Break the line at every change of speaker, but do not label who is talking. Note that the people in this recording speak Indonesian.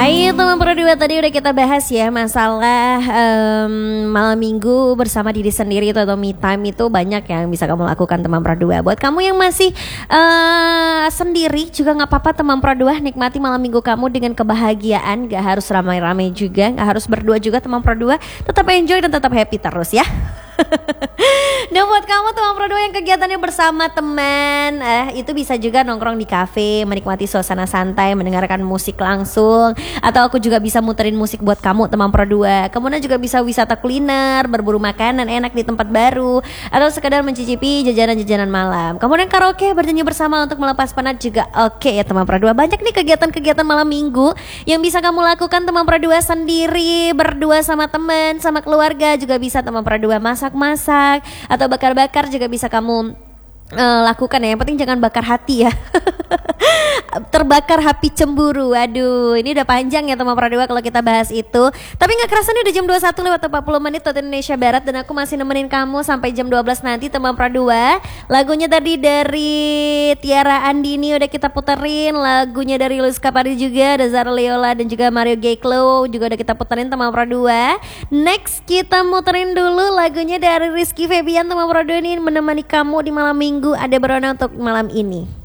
Ayo teman Pro 2, tadi udah kita bahas ya masalah malam minggu bersama diri sendiri itu atau me time itu banyak yang bisa kamu lakukan teman Pro 2. Buat kamu yang masih sendiri juga gak apa-apa teman Pro 2, nikmati malam minggu kamu dengan kebahagiaan. Gak harus ramai-ramai juga, gak harus berdua juga teman Pro 2. Tetap enjoy dan tetap happy terus ya. Dan buat kamu teman Pro 2 yang kegiatannya bersama teman, itu bisa juga nongkrong di kafe, menikmati suasana santai, mendengarkan musik langsung. Atau aku juga bisa muterin musik buat kamu teman Pro 2. Kemudian juga bisa wisata kuliner, berburu makanan enak di tempat baru, atau sekedar mencicipi jajanan-jajanan malam. Kemudian karaoke, bernyanyi bersama untuk melepas penat juga oke ya teman Pro 2. Banyak nih kegiatan-kegiatan malam minggu yang bisa kamu lakukan teman Pro 2 sendiri, berdua sama teman, sama keluarga juga bisa teman Pro 2. Masak-masak atau bakar-bakar juga bisa kamu lakukan ya. Yang penting jangan bakar hati ya. Terbakar api cemburu. Aduh, ini udah panjang ya teman Pro 2 kalau kita bahas itu. Tapi gak kerasa nih udah jam 21 lewat 40 menit waktu Indonesia Barat. Dan aku masih nemenin kamu sampai jam 12 nanti teman Pro 2. Lagunya tadi dari Tiara Andini udah kita puterin. Lagunya dari Luis Capaldi juga, ada Zara Leola dan juga Mario Geklo juga udah kita puterin teman Pro 2. Next kita muterin dulu lagunya dari Rizky Febian teman Pro 2 ini menemani kamu di malam minggu. Ada berona untuk malam ini.